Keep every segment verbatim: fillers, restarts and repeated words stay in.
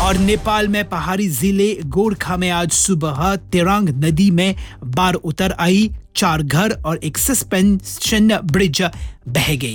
और नेपाल में पहाड़ी जिले गोरखा में आज सुबह तेरांग नदी में बाढ़ उतर आई। चार घर और एक सस्पेंशन ब्रिज बह गई।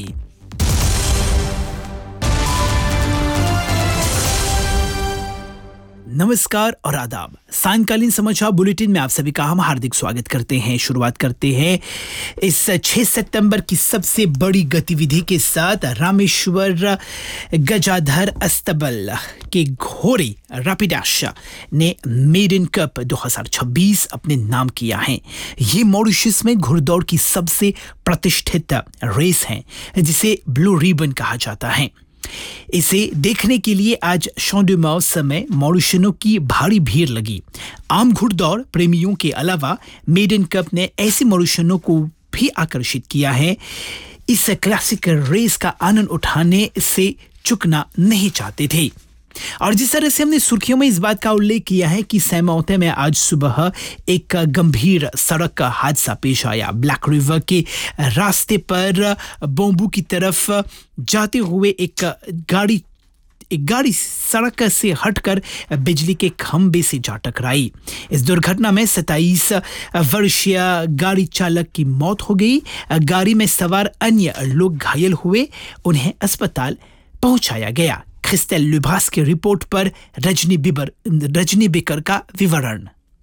नमस्कार और आदाब। सायंकालीन समाचार बुलेटिन में आप सभी का हम हार्दिक स्वागत करते हैं। शुरुआत करते हैं इस छह सितंबर की सबसे बड़ी गतिविधि के साथ। रामेश्वर गजाधर अस्तबल के घोड़े रैपिडैश ने मेडन कप दो हज़ार छब्बीस अपने नाम किया है। ये मॉरिशस में घुड़दौड़ की सबसे प्रतिष्ठित रेस है जिसे ब्लू रिबन कहा जाता है। इसे देखने के लिए आज शॉन्डुमाउ समय मॉरिशनों की भारी भीड़ लगी। आम घुड़दौड़ प्रेमियों के अलावा मेडन कप ने ऐसे मॉरिशनों को भी आकर्षित किया है। इस क्लासिक रेस का आनंद उठाने से चूकना नहीं चाहते थे। और जिस तरह से हमने सुर्खियों में इस बात का उल्लेख किया है कि सैमौते में आज सुबह एक गंभीर सड़क का हादसा पेश आया। ब्लैक रिवर के रास्ते पर बोम्बू की तरफ जाते हुए एक गाड़ी एक गाड़ी सड़क से हटकर बिजली के खंबे से जा टकराई। इस दुर्घटना में सत्ताईस वर्षीय गाड़ी चालक की मौत हो गई। गाड़ी में सवार अन्य लोग घायल हुए, उन्हें अस्पताल पहुंचाया गया। क्रिस्टेल लुभास की रिपोर्ट पर रजनी बिबर रजनी बेकर का विवरण।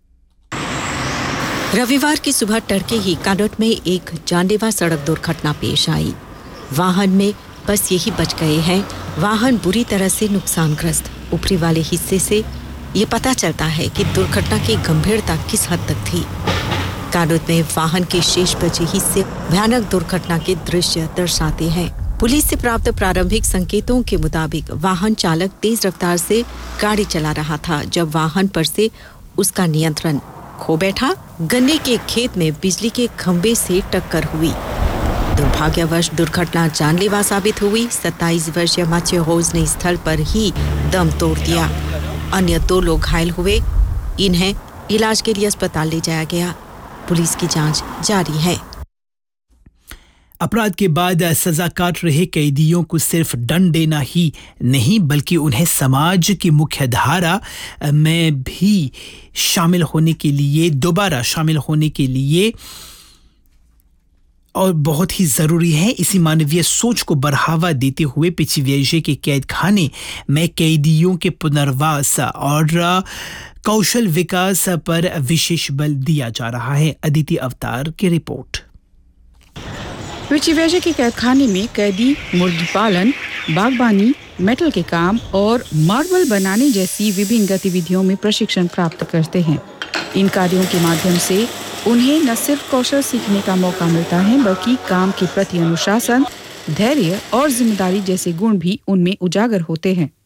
रविवार की सुबह तड़के ही कानोट में एक जानलेवा सड़क दुर्घटना पेश आई। वाहन में बस यही बच गए हैं। वाहन बुरी तरह से नुकसानग्रस्त। ऊपरी वाले हिस्से से ये पता चलता है कि दुर्घटना की गंभीरता किस हद तक थी। कानोट में वाहन के शेष बचे हिस्से भयानक दुर्घटना के दृश्य दर्शाते हैं। पुलिस से प्राप्त प्रारंभिक संकेतों के मुताबिक वाहन चालक तेज रफ्तार से गाड़ी चला रहा था जब वाहन पर से उसका नियंत्रण खो बैठा। गन्ने के खेत में बिजली के खंबे से टक्कर हुई। दुर्भाग्यवश दुर्घटना जानलेवा साबित हुई। सत्ताईस वर्षीय माचे होज ने स्थल पर ही दम तोड़ दिया। अन्य दो लोग घायल हुए। इन्हें इलाज के लिए अस्पताल ले जाया गया। पुलिस की जांच जारी है। अपराध के बाद सजा काट रहे कैदियों को सिर्फ दंड देना ही नहीं बल्कि उन्हें समाज की मुख्य धारा में भी शामिल होने के लिए दोबारा शामिल होने के लिए और बहुत ही ज़रूरी है। इसी मानवीय सोच को बढ़ावा देते हुए पिछवेजे के कैद खाने में कैदियों के पुनर्वास और कौशल विकास पर विशेष बल दिया जा रहा है। अदिति अवतार की रिपोर्ट। पिछवेजे के कैद खाने में कैदी मुर्गी पालन, बागबानी, मेटल के काम और मार्बल बनाने जैसी विभिन्न गतिविधियों में प्रशिक्षण प्राप्त करते हैं। इन कार्यों के माध्यम से उन्हें न सिर्फ कौशल सीखने का मौका मिलता है बल्कि काम के प्रति अनुशासन, धैर्य और जिम्मेदारी जैसे गुण भी उनमें उजागर होते हैं।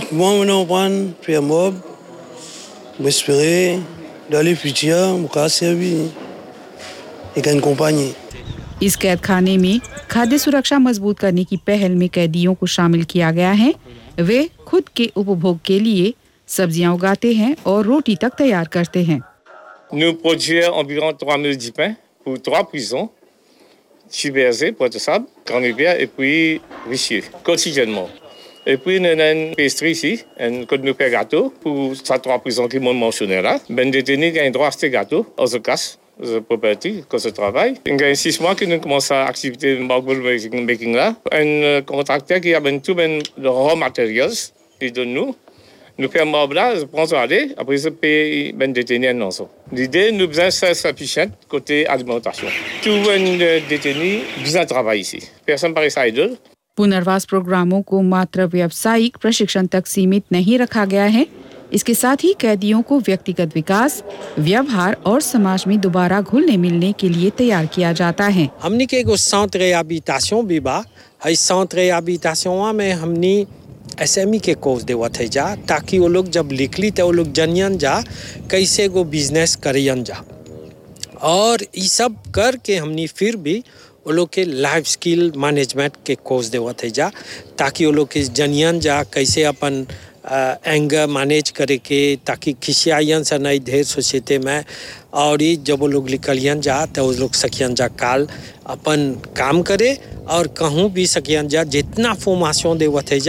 इस कैद खाने में खाद्य सुरक्षा मजबूत करने की पहल में कैदियों को शामिल किया गया है। वे खुद के उपभोग के लिए सब्जियां उगाते हैं और रोटी तक तैयार करते हैं। Nous produisons environ trois mille dix pains pour trois prisons, Chibergé, Pointe-Sable, Grand-Rivière et puis Richier, quotidiennement. Et puis nous avons une pastry ici, un code nous fait gâteau pour ces trois prisons qui m'ont mentionné là. Ben détenus qui ont droit à ce gâteau, aux occasions. The property, que ce travail. Il y a six mois que nous commençons à activité de marble making là. Un contracteur qui a ben tout ben le raw materials, il donne nous. Nous faisons marble là, je prends ça aller, après je paye ben détenu non ça. L'idée nous besoin de self-sufficient côté alimentation. Tout un détenu besoin de travail ici. Personne paraît ça idle. पुनर्वास प्रोग्रामों को मात्र व्यावसायिक प्रशिक्षण तक सीमित नहीं रखा गया है। इसके साथ ही कैदियों को व्यक्तिगत विकास, व्यवहार और समाज में दोबारा घुलने मिलने के लिए तैयार किया जाता है। हमनी के एगो सेंटर रिहैबिलिटेशन भी बा। है सेंटर रिहैबिलिटेशन में हमनी एसएमई के कोर्स देवत है जा ताकि वो लोग जब निकली तो वो लोग जनियन जा कैसे गो बिजनेस करियन जा। और ये सब करके हमनी फिर भी वो लोग के लाइफ स्किल मैनेजमेंट के कोर्स देवत है जा ताकि वो लोग के जनियन जा कैसे अपन एंगर मैनेज करे के ताकि खिसियायन से नहीं ढेर सोसाइटी में। और ये जब वो लोग निकलियन जा तो वो लोग सकियन जा काल अपन काम करे और कहूँ भी सकियन जा जितना फॉर्मेशन देवत है जा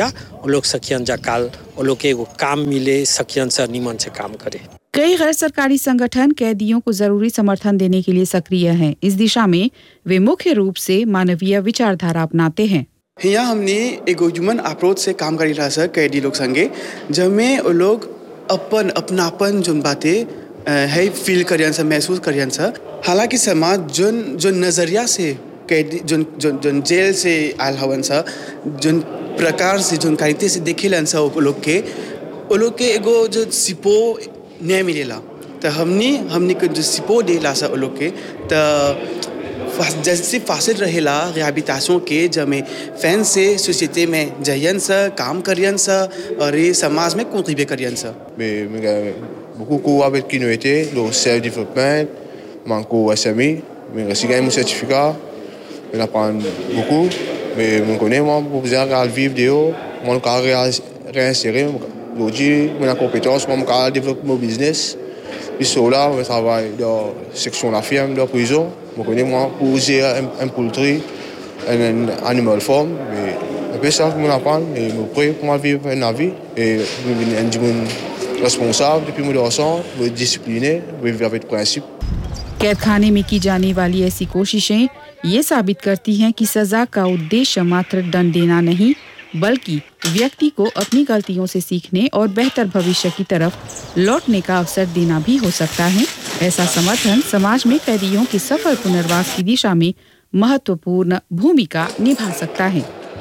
वो लोग सकियन जा काल वो लोग के एगो काम मिले सकियन से निमन से काम करे। कई गैर सरकारी संगठन कैदियों को जरूरी समर्थन देने के लिए सक्रिय हैं। इस दिशा में वे मुख्य रूप से मानवीय विचारधारा अपनाते हैं। यहाँ हमने एगो ह्यूमन अप्रोच से काम करी रहा सर कैदी लोग संगे, जब वो लोग अपन अपनापन जो बातें है फील करियन सा, महसूस करियन सा। हालांकि समाज जोन जो नज़रिया से कैदी जोन जोन जोन जेल से आयल हवन सा, जोन प्रकार से जोन कारिते से देखेलन सा वो लोग के वो लोग के एगो जो सिपो नहीं मिलेला, तो हमने हमने को जो सिपो देला सा वो लोग के तो जैसे फासिल रहेला रिहैबिलिटेशन के जमे फैन से सोसाइटी में जयन सा काम करियन सा और ये समाज में contribuer करियन सा। Mais mais beaucoup cours avec qui nous était le self development, manco S M I, mais aussi gagner mon certificat, on apprend beaucoup, mais on connaît moi pour pouvoir vivre dehors, mon carrière réinsérer, aujourd'hui mon compétence, mon carrière développer mon business. Puis cela, on travaille dans la section de la firme, dans la prison. Je connais moi pour gérer un, un poultry, un, un animal farm. Mais un peu ça que je apprends et je prie pour vivre une vie. Et je suis responsable depuis mon enfance, je suis discipliné, je vis avec principe. कैद खाने में की जाने वाली ऐसी कोशिशें ये साबित करती हैं कि सजा का उद्देश्य मात्र दंड देना नहीं, बल्कि व्यक्ति को अपनी गलतियों से सीखने और बेहतर भविष्य की तरफ लौटने का अवसर देना भी हो सकता है। ऐसा समर्थन समाज में कैदियों के सफल पुनर्वास की दिशा में महत्वपूर्ण भूमिका निभा सकता है।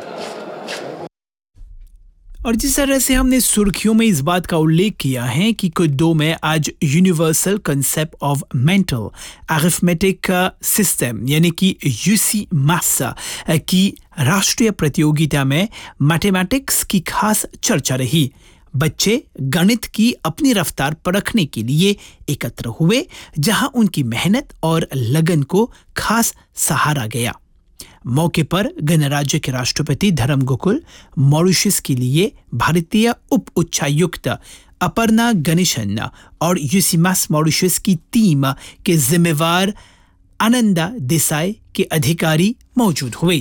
और जिस तरह से हमने सुर्खियों में इस बात का उल्लेख किया है कि कुद्दो में आज universal concept of mental arithmetic system यानी कि यूसी मैथ्स की राष्ट्रीय प्रतियोगिता में मैथमेटिक्स की खास चर्चा रही। बच्चे गणित की अपनी रफ्तार परखने के लिए एकत्र हुए, जहां उनकी मेहनत और लगन को खास सहारा गया। मौके पर गणराज्य के राष्ट्रपति धर्म गोकुल, मॉरिशस के लिए भारतीय उप उच्चायुक्त अपर्णा गणेशन और यूसीमैथ्स मॉरिशस की टीम के जिम्मेवार आनंदा देसाई के अधिकारी मौजूद हुए।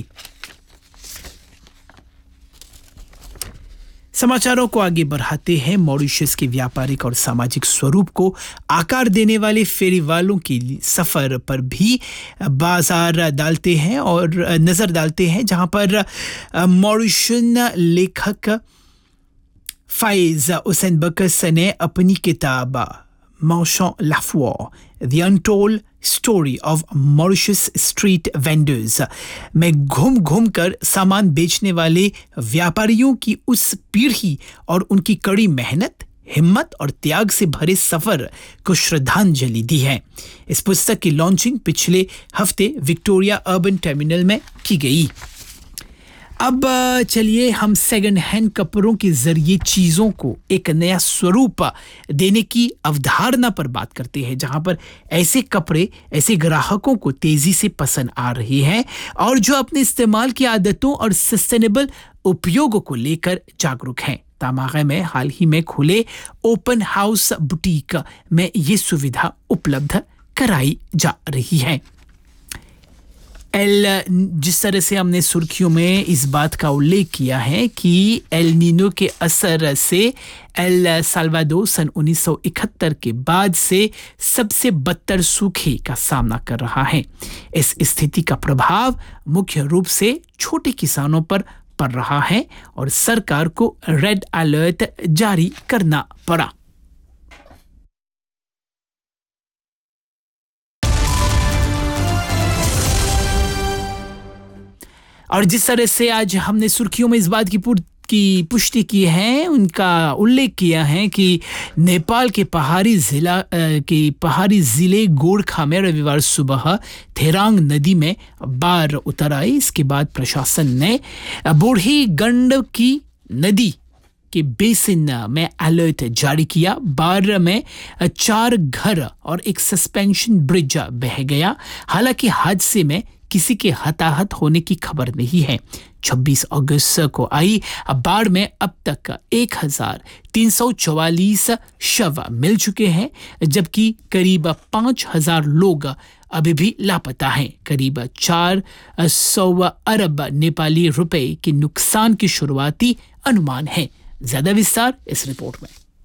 समाचारों को आगे बढ़ाते हैं। मॉरिशस के व्यापारिक और सामाजिक स्वरूप को आकार देने वाले फेरी वालों के सफ़र पर भी बाजार डालते हैं और नज़र डालते हैं, जहां पर मॉरिशन लेखक फाइज हुसैन बकस ने अपनी किताब मार्चेंड ला foi, The Untold Story of Mauritius Street Vendors में घूम घूम कर सामान बेचने वाले व्यापारियों की उस पीढ़ी और उनकी कड़ी मेहनत, हिम्मत और त्याग से भरे सफर को श्रद्धांजलि दी है। इस पुस्तक की लॉन्चिंग पिछले हफ्ते विक्टोरिया अर्बन टर्मिनल में की गई। अब चलिए हम सेकंड हैंड कपड़ों के जरिए चीज़ों को एक नया स्वरूप देने की अवधारणा पर बात करते हैं, जहां पर ऐसे कपड़े ऐसे ग्राहकों को तेजी से पसंद आ रहे हैं और जो अपने इस्तेमाल की आदतों और सस्टेनेबल उपयोगों को लेकर जागरूक हैं। तामागे में हाल ही में खुले ओपन हाउस बुटीक में ये सुविधा उपलब्ध कराई जा रही है। एल जिस तरह से हमने सुर्खियों में इस बात का उल्लेख किया है कि एल नीनो के असर से एल साल्वाडोर सन उन्नीस सौ इकहत्तर के बाद से सबसे बदतर सूखे का सामना कर रहा है। इस स्थिति का प्रभाव मुख्य रूप से छोटे किसानों पर पड़ रहा है और सरकार को रेड अलर्ट जारी करना पड़ा। और जिस तरह से आज हमने सुर्खियों में इस बात की की पुष्टि की है, उनका उल्लेख किया है कि नेपाल के पहाड़ी जिला के पहाड़ी जिले गोरखा में रविवार सुबह थेरांग नदी में बाढ़ उतर आई। इसके बाद प्रशासन ने बूढ़ी गंडकी नदी के बेसिन में अलर्ट जारी किया। बाढ़ में चार घर और एक सस्पेंशन ब्रिज बह गया। हालांकि हादसे में किसी के हताहत होने की खबर नहीं है। छब्बीस अगस्त को आई बाढ़ में अब तक एक हजार तीन सौ चौवालीस शव मिल चुके हैं, जबकि करीब पाँच हजार लोग अभी भी लापता हैं। करीब चार सौ अरब नेपाली रुपए के नुकसान की शुरुआती अनुमान है। ज्यादा विस्तार इस रिपोर्ट में।